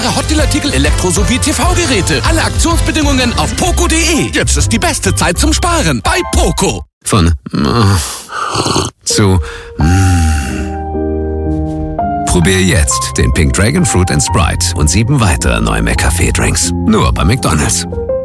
Hotdeal-Artikel, Elektro- sowie TV-Geräte. Alle Aktionsbedingungen auf poco.de. Jetzt ist die beste Zeit zum Sparen bei Poco. Von zu Probier jetzt den Pink Dragon Fruit & Sprite und 7 weitere neue McCafé-Drinks. Nur bei McDonald's.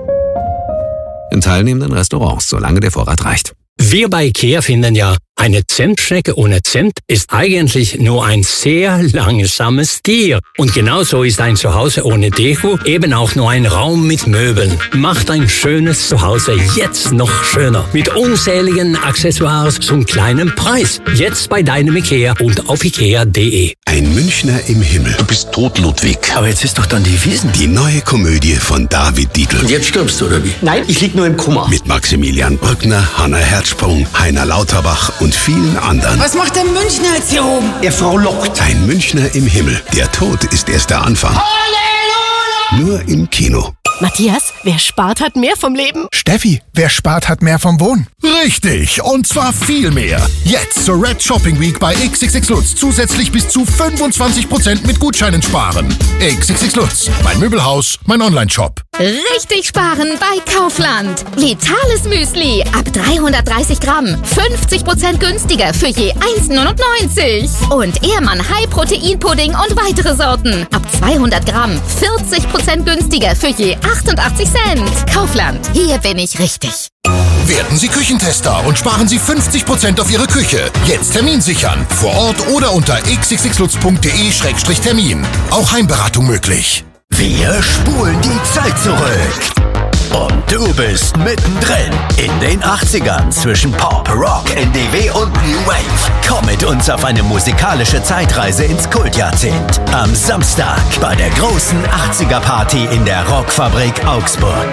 In teilnehmenden Restaurants, solange der Vorrat reicht. Wir bei IKEA finden ja, eine Zimtschnecke ohne Zimt ist eigentlich nur ein sehr langsames Tier. Und genauso ist ein Zuhause ohne Deko eben auch nur ein Raum mit Möbeln. Macht ein schönes Zuhause jetzt noch schöner. Mit unzähligen Accessoires zum kleinen Preis. Jetzt bei deinem IKEA und auf ikea.de. Ein Münchner im Himmel. Du bist tot, Ludwig. Aber jetzt ist doch dann die Wiesn. Die neue Komödie von David Dietl. Und jetzt stirbst du, oder wie? Nein, ich lieg nur im Koma. Mit Maximilian Brückner, Hanna Herzsprung, Heiner Lauterbach und vielen anderen. Was macht der Münchner jetzt hier oben? Er Frau lockt. Ein Münchner im Himmel. Der Tod ist erst der Anfang. Halleluja! Nur im Kino. Matthias, wer spart, hat mehr vom Leben. Steffi, wer spart, hat mehr vom Wohnen. Richtig, und zwar viel mehr. Jetzt zur Red Shopping Week bei XXX Lutz zusätzlich bis zu 25% mit Gutscheinen sparen. XXX Lutz, mein Möbelhaus, mein Online-Shop. Richtig sparen bei Kaufland. Vitales Müsli ab 330 Gramm. 50% günstiger für je 1,99. Und Ehrmann High Protein Pudding und weitere Sorten. Ab 200 Gramm. 40% günstiger für je 88 Cent. Kaufland. Hier bin ich richtig. Werden Sie Küchentester und sparen Sie 50% auf Ihre Küche. Jetzt Termin sichern. Vor Ort oder unter xxxlutz.de/termin. Auch Heimberatung möglich. Wir spulen die Zeit zurück. Und du bist mittendrin in den 80ern zwischen Pop, Rock, NDW und New Wave. Komm mit uns auf eine musikalische Zeitreise ins Kultjahrzehnt. Am Samstag bei der großen 80er-Party in der Rockfabrik Augsburg.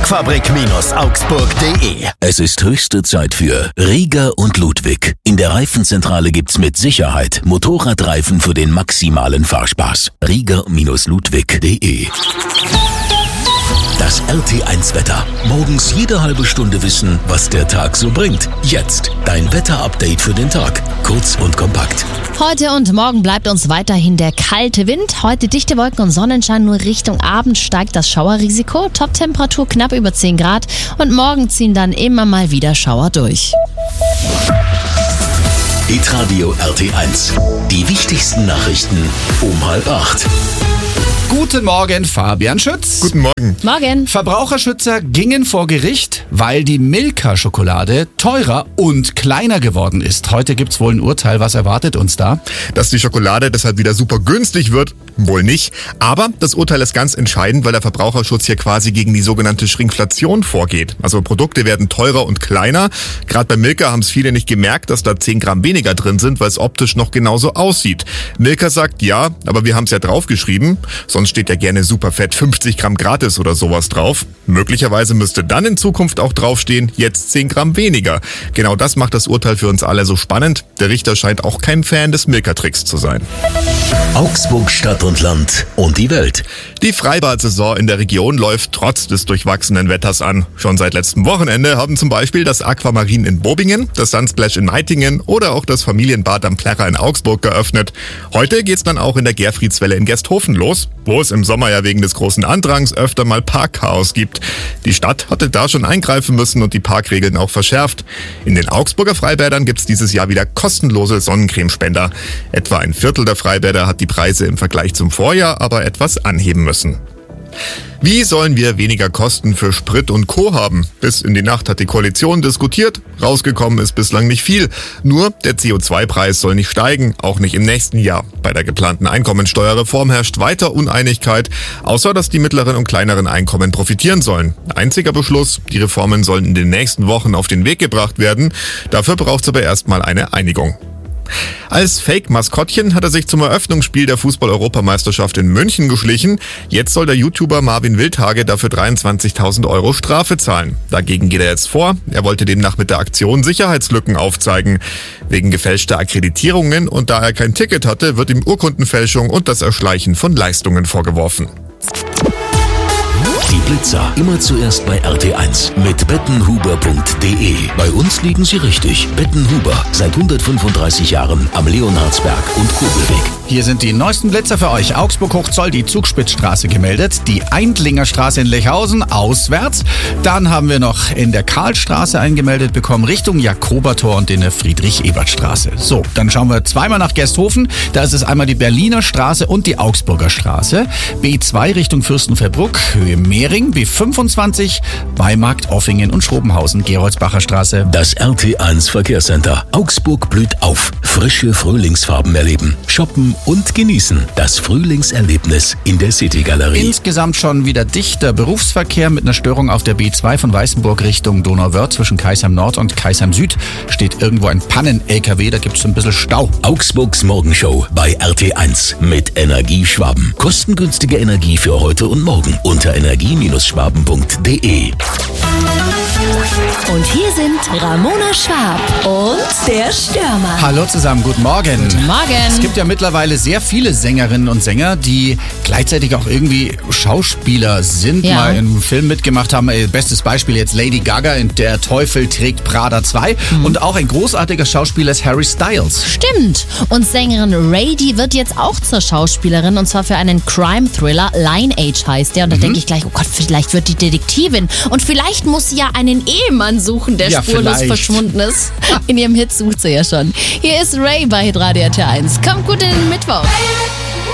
Rockfabrik-augsburg.de. Es ist höchste Zeit für Rieger und Ludwig. In der Reifenzentrale gibt's mit Sicherheit Motorradreifen für den maximalen Fahrspaß. Rieger-ludwig.de. Das RT1-Wetter. Morgens jede halbe Stunde wissen, was der Tag so bringt. Jetzt dein Wetter-Update für den Tag. Kurz und kompakt. Heute und morgen bleibt uns weiterhin der kalte Wind. Heute dichte Wolken und Sonnenschein, nur Richtung Abend steigt das Schauerrisiko. Toptemperatur knapp über 10 Grad und morgen ziehen dann immer mal wieder Schauer durch. Hitradio RT1. Die wichtigsten Nachrichten um 7:30. Guten Morgen, Fabian Schütz. Guten Morgen. Morgen. Verbraucherschützer gingen vor Gericht, weil die Milka-Schokolade teurer und kleiner geworden ist. Heute gibt's wohl ein Urteil. Was erwartet uns da? Dass die Schokolade deshalb wieder super günstig wird, wohl nicht. Aber das Urteil ist ganz entscheidend, weil der Verbraucherschutz hier quasi gegen die sogenannte Schrinkflation vorgeht. Also Produkte werden teurer und kleiner. Gerade bei Milka haben es viele nicht gemerkt, dass da 10 Gramm weniger drin sind, weil es optisch noch genauso aussieht. Milka sagt, ja, aber wir haben es ja draufgeschrieben. Sonst steht ja gerne Superfett 50 Gramm gratis oder sowas drauf. Möglicherweise müsste dann in Zukunft auch draufstehen, jetzt 10 Gramm weniger. Genau das macht das Urteil für uns alle so spannend. Der Richter scheint auch kein Fan des Milka-Tricks zu sein. Augsburg, Stadt und Land und die Welt. Die Freibad-Saison in der Region läuft trotz des durchwachsenen Wetters an. Schon seit letztem Wochenende haben zum Beispiel das Aquamarin in Bobingen, das Sunsplash in Meitingen oder auch das Familienbad am Plärrer in Augsburg geöffnet. Heute geht's dann auch in der Gerfriedswelle in Gersthofen los, wo es im Sommer ja wegen des großen Andrangs öfter mal Parkchaos gibt. Die Stadt hatte da schon eingreifen müssen und die Parkregeln auch verschärft. In den Augsburger Freibädern gibt's dieses Jahr wieder kostenlose Sonnencremespender. Etwa ein Viertel der Freibäder hat die Preise im Vergleich zum Vorjahr aber etwas anheben müssen. Wie sollen wir weniger Kosten für Sprit und Co. haben? Bis in die Nacht hat die Koalition diskutiert. Rausgekommen ist bislang nicht viel. Nur der CO2-Preis soll nicht steigen, auch nicht im nächsten Jahr. Bei der geplanten Einkommensteuerreform herrscht weiter Uneinigkeit, außer dass die mittleren und kleineren Einkommen profitieren sollen. Einziger Beschluss, die Reformen sollen in den nächsten Wochen auf den Weg gebracht werden. Dafür braucht es aber erstmal eine Einigung. Als Fake-Maskottchen hat er sich zum Eröffnungsspiel der Fußball-Europameisterschaft in München geschlichen. Jetzt soll der YouTuber Marvin Wildhage dafür 23.000 € Strafe zahlen. Dagegen geht er jetzt vor. Er wollte demnach mit der Aktion Sicherheitslücken aufzeigen. Wegen gefälschter Akkreditierungen und da er kein Ticket hatte, wird ihm Urkundenfälschung und das Erschleichen von Leistungen vorgeworfen. Die Blitzer immer zuerst bei RT1 mit bettenhuber.de. Bei uns liegen Sie richtig. Bettenhuber, seit 135 Jahren am Leonhardsberg und Kobelweg. Hier sind die neuesten Blitzer für euch. Augsburg-Hochzoll, die Zugspitzstraße gemeldet, die Eindlinger Straße in Lechhausen auswärts. Dann haben wir noch in der Karlstraße eingemeldet bekommen, Richtung Jakobertor und in der Friedrich-Ebert-Straße. So, dann schauen wir zweimal nach Gersthofen. Da ist es einmal die Berliner Straße und die Augsburger Straße. B2 Richtung Fürstenfeldbruck, Höhe Mehring. B25 bei Markt Offingen und Schrobenhausen, Geroldsbacher Straße. Das RT1 Verkehrscenter. Augsburg blüht auf. Frische Frühlingsfarben erleben. Shoppen und genießen. Das Frühlingserlebnis in der City-Galerie. Insgesamt schon wieder dichter Berufsverkehr mit einer Störung auf der B2 von Weißenburg Richtung Donauwörth zwischen Kaisheim Nord und Kaisheim Süd. Steht irgendwo ein Pannen-LKW, da gibt es ein bisschen Stau. Augsburgs Morgenshow bei RT1 mit Energieschwaben. Kostengünstige Energie für heute und morgen unter energie-schwaben.de. Und hier sind Ramona Schwab und der Stürmer. Hallo zusammen, guten Morgen. Guten Morgen. Es gibt ja mittlerweile sehr viele Sängerinnen und Sänger, die gleichzeitig auch irgendwie Schauspieler sind, mal in einem Film mitgemacht haben. Bestes Beispiel jetzt Lady Gaga in Der Teufel trägt Prada 2. Und auch ein großartiger Schauspieler ist Harry Styles. Stimmt. Und Sängerin Ray, die wird jetzt auch zur Schauspielerin, und zwar für einen Crime-Thriller. Lineage heißt der. Und da denke ich gleich, oh Gott, vielleicht wird die Detektivin. Und vielleicht muss sie ja einen Ehemann suchen, der spurlos verschwunden ist. In ihrem Hit sucht sie ja schon. Hier ist Ray bei Hitradio RT1. Kommt gut in den Mittwoch.